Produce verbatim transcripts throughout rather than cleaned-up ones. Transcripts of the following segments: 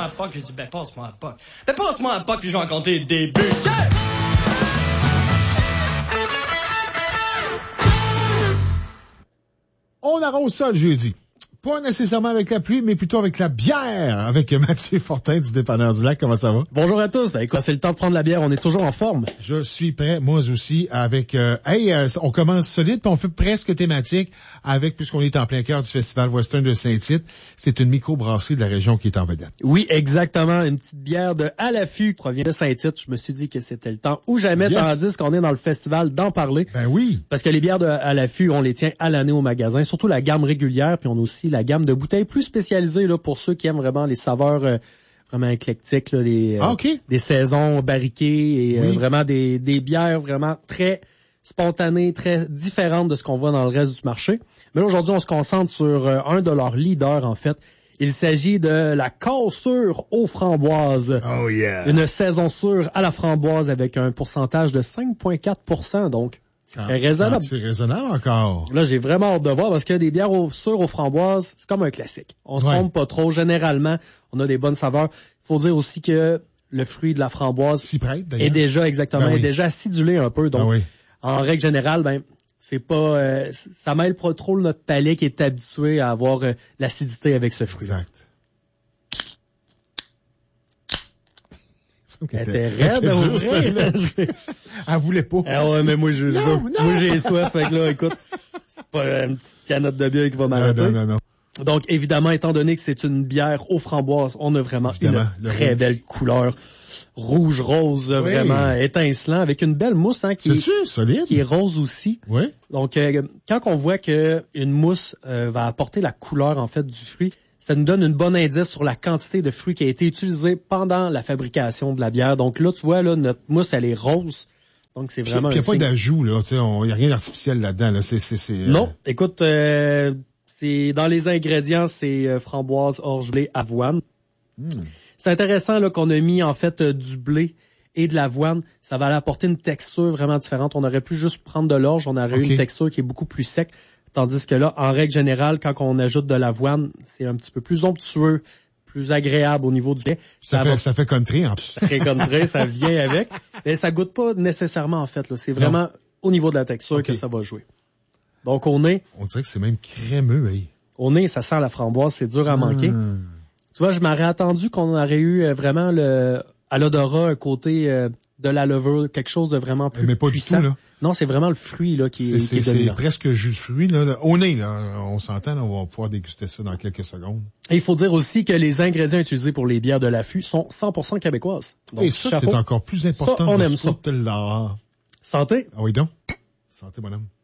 un puck. J'ai dit, ben, passe-moi un puck. Ben, passe-moi un puck, puis je vais en compter le début. Yeah! On arrose ça le jeudi. Pas nécessairement avec la pluie, mais plutôt avec la bière. Avec Mathieu Fortin du Dépanneur du Lac. Comment ça va? Bonjour à tous. Ben, écoute, c'est le temps de prendre la bière. On est toujours en forme. Je suis prêt, moi aussi, avec... Euh, hey, euh, on commence solide, puis on fait presque thématique avec, puisqu'on est en plein cœur du Festival Western de Saint-Tite. C'est une microbrasserie de la région qui est en vedette. Oui, exactement. Une petite bière de À l'affût qui provient de Saint-Tite. Je me suis dit que c'était le temps ou jamais, yes. Tandis qu'on est dans le festival, d'en parler. Ben oui. Parce que les bières de À l'affût, on les tient à l'année au magasin. Surtout la gamme régulière, puis on a aussi la gamme de bouteilles plus spécialisées là, pour ceux qui aiment vraiment les saveurs euh, vraiment éclectiques, là, les, euh, ah, okay. des saisons barriquées et oui. euh, vraiment des, des bières vraiment très spontanées, très différentes de ce qu'on voit dans le reste du marché. Mais là, aujourd'hui, on se concentre sur euh, un de leurs leaders, en fait. Il s'agit de la cassure aux framboises. Oh yeah. Une saison sûre à la framboise avec un pourcentage de cinq virgule quatre pour cent, donc c'est très raisonnable. C'est raisonnable encore. Là, j'ai vraiment hâte de voir parce que des bières au, sûres aux framboises, c'est comme un classique. On se ouais. trompe pas trop. Généralement, on a des bonnes saveurs. Il faut dire aussi que le fruit de la framboise s'y prête, est déjà exactement, ben oui. est déjà acidulé un peu. Donc, ben oui. en règle générale, ben c'est pas, euh, ça mêle pas trop notre palais qui est habitué à avoir euh, l'acidité avec ce fruit. Exact. Elle était raide à ouvrir. Elle voulait pas. Ah ouais, mais moi, je, je non, veux. Non. Moi, j'ai soif. Fait que là, écoute, c'est pas une petite canotte de bière qui va m'arrêter. Non, non, non. Donc, évidemment, étant donné que c'est une bière aux framboises, on a vraiment évidemment, une très rouge. Belle couleur rouge-rose, oui. Vraiment étincelant, avec une belle mousse hein, qui, est, sûr, solide. qui est rose aussi. Oui. Donc, euh, quand on voit que une mousse euh, va apporter la couleur en fait du fruit, ça nous donne une bonne indice sur la quantité de fruits qui a été utilisée pendant la fabrication de la bière. Donc là, tu vois, là, notre mousse, elle est rose. Donc, c'est vraiment... Il n'y a pas d'ajout, là. Il n'y a rien d'artificiel là-dedans. Là. C'est, c'est, c'est, non. Euh... Écoute, euh, c'est dans les ingrédients, c'est euh, framboise, orge, blé, avoine. Mm. C'est intéressant là qu'on a mis, en fait, euh, du blé et de l'avoine. Ça va aller apporter une texture vraiment différente. On aurait pu juste prendre de l'orge. On aurait okay. eu une texture qui est beaucoup plus sec. Tandis que là, en règle générale, quand on ajoute de l'avoine, c'est un petit peu plus onctueux, plus agréable au niveau du lait. Ça, ça, fait, va... ça fait country, en plus. Ça fait country, ça vient avec. Mais ça goûte pas nécessairement, en fait. Là. C'est vraiment non. Au niveau de la texture okay. que ça va jouer. Donc, au nez... On dirait que c'est même crémeux, hey. Au nez, ça sent la framboise, c'est dur à manquer. Mmh. Tu vois, je m'aurais attendu qu'on aurait eu vraiment le à l'odorat un côté... Euh, de la levure, quelque chose de vraiment plus mais pas puissant. Du tout, là. Non, c'est vraiment le fruit là qui, c'est, qui est c'est, dominant. C'est presque jus de fruit là, là. Au nez là, on s'entend, là, on va pouvoir déguster ça dans quelques secondes. Et il faut dire aussi que les ingrédients utilisés pour les bières de l'affût sont cent pour cent québécoises. Donc, et ça, chapeau. C'est encore plus important. Ça, on aime ça. Là. Santé. Ah oui donc. Santé, mon homme.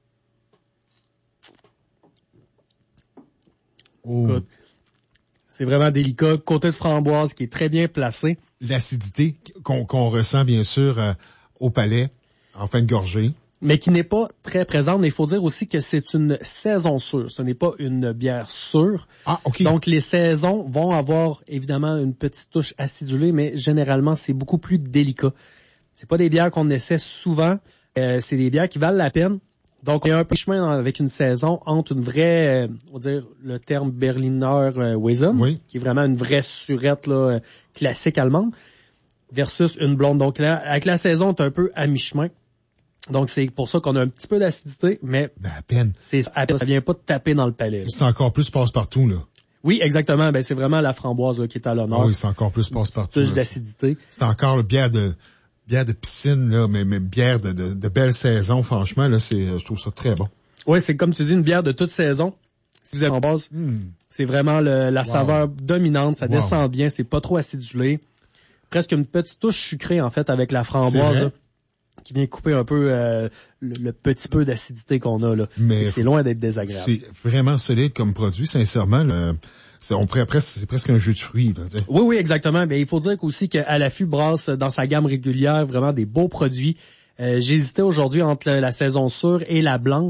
Oh. Écoute, c'est vraiment délicat. Côté de framboise qui est très bien placé. L'acidité qu'on, qu'on ressent, bien sûr, euh, au palais, en fin de gorgée. Mais qui n'est pas très présente. Mais il faut dire aussi que c'est une saison sûre. Ce n'est pas une bière sûre. Ah, OK. Donc, les saisons vont avoir, évidemment, une petite touche acidulée, mais généralement, c'est beaucoup plus délicat. C'est pas des bières qu'on essaie souvent. Euh, c'est des bières qui valent la peine. Donc, il y a un peu de chemin avec une saison entre une vraie, euh, on va dire le terme Berliner euh, Weizen, oui. qui est vraiment une vraie surette là, euh, classique allemande, versus une blonde. Donc là, avec la saison, t'es un peu à mi-chemin. Donc, c'est pour ça qu'on a un petit peu d'acidité, mais ben, à peine. C'est, à peine, ça vient pas de taper dans le palais. Là. C'est encore plus passe-partout, là. Oui, exactement. Ben, c'est vraiment la framboise là, qui est à l'honneur. Ah oui, c'est encore plus passe-partout. Touche d'acidité. C'est encore le bière de... bière de piscine, là, mais, mais bière de, de, de belle saison, franchement, là, c'est, je trouve ça très bon. Oui, c'est comme tu dis, une bière de toute saison. Si vous êtes en base, mm. c'est vraiment le, la wow. saveur dominante, ça wow. descend bien, c'est pas trop acidulé. Presque une petite touche sucrée, en fait, avec la framboise, là, qui vient couper un peu euh, le, le petit peu d'acidité qu'on a, là. Mais c'est loin d'être désagréable. C'est vraiment solide comme produit, sincèrement, le... C'est, on pourrait presque, c'est presque un jus de fruits. Là, oui, oui, exactement. Mais il faut dire aussi qu'à l'affût brasse dans sa gamme régulière vraiment des beaux produits. Euh, j'hésitais aujourd'hui entre la, la saison sûre et la blanche.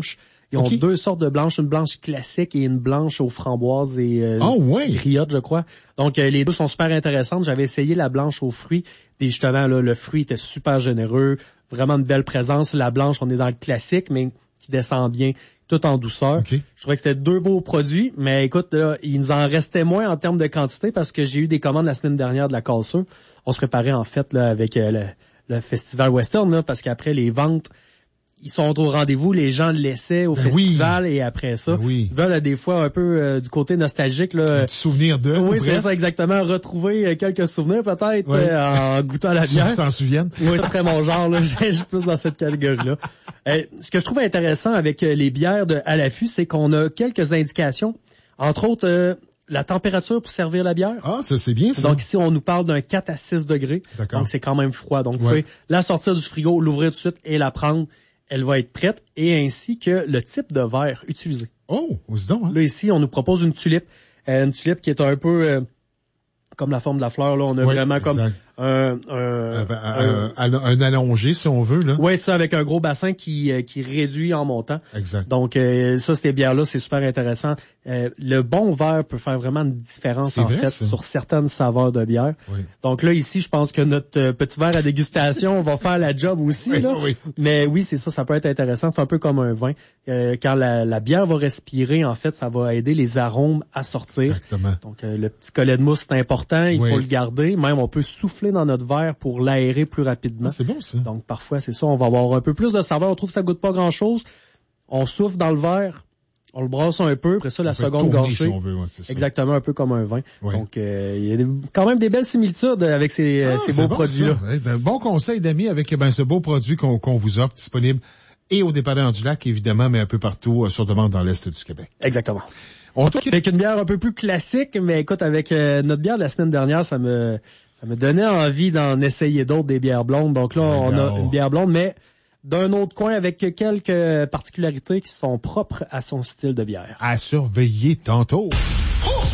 Ils ont okay. deux sortes de blanches, une blanche classique et une blanche aux framboises et euh, oh, ouais. griottes, je crois. Donc, euh, les deux sont super intéressantes. J'avais essayé la blanche aux fruits. Et justement, là, le fruit était super généreux. Vraiment une belle présence. La blanche, on est dans le classique, mais qui descend bien, tout en douceur. Okay. Je trouvais que c'était deux beaux produits, mais écoute, là, il nous en restait moins en termes de quantité parce que j'ai eu des commandes la semaine dernière de la cassure. On se préparait en fait là avec euh, le, le festival western, là, parce qu'après les ventes, ils sont au rendez-vous, les gens le laissaient au ben festival oui. et après ça, ben oui. ils veulent des fois un peu euh, du côté nostalgique. Là, un petit souvenir de. Oui, c'est ça exactement. Retrouver quelques souvenirs peut-être ouais. euh, en goûtant la bière. Si tu s'en souviens. Oui, ce serait mon genre. Là. Je suis plus dans cette catégorie-là. Euh, ce que je trouve intéressant avec les bières de à l'affût, c'est qu'on a quelques indications. Entre autres, euh, la température pour servir la bière. Ah, ça c'est bien ça. Donc ici, on nous parle d'un quatre à six degrés. D'accord. Donc c'est quand même froid. Donc ouais. vous pouvez la sortir du frigo, l'ouvrir tout de suite et la prendre. Elle va être prête, et ainsi que le type de verre utilisé. Oh, c'est donc, hein? Là, ici, on nous propose une tulipe. Euh, une tulipe qui est un peu euh, comme la forme de la fleur. Là, on a oui, vraiment exact. comme un... un, un, un, un, un allongé, si on veut. Là. Oui, ça, avec un gros bassin qui, euh, qui réduit en montant. Exact. Donc, euh, ça, ces bières-là, c'est super intéressant. Euh, le bon verre peut faire vraiment une différence, c'est en vrai, fait, ça. sur certaines saveurs de bière. Oui. Donc là, ici, je pense que notre euh, petit verre à dégustation va faire la job aussi. Oui, là. oui. Mais oui, c'est ça, ça peut être intéressant. C'est un peu comme un vin. Euh, quand la, la bière va respirer, en fait, ça va aider les arômes à sortir. Exactement. Donc, euh, le petit collet de mousse, c'est important. Il oui. faut le garder. Même, on peut souffler dans notre verre pour l'aérer plus rapidement. Ah, c'est bon, ça. Donc, parfois, c'est ça, on va avoir un peu plus de saveur. On trouve que ça goûte pas grand-chose. On souffle dans le verre, on le brasse un peu. Après ça, la seconde gorgée. Si on veut, ouais, c'est ça. Exactement, un peu comme un vin. Oui. Donc, euh, il y a des, quand même des belles similitudes avec ces, ah, ces beaux bon, produits-là. Un bon conseil d'amis avec ben, ce beau produit qu'on qu'on vous offre, disponible et au dépanneur du lac, évidemment, mais un peu partout, euh, sur demande dans l'Est du Québec. Exactement. On Avec une bière un peu plus classique, mais écoute, avec euh, notre bière de la semaine dernière, ça me... Ça me donnait envie d'en essayer d'autres, des bières blondes. Donc là, on a une bière blonde, mais d'un autre coin avec quelques particularités qui sont propres à son style de bière. À surveiller tantôt.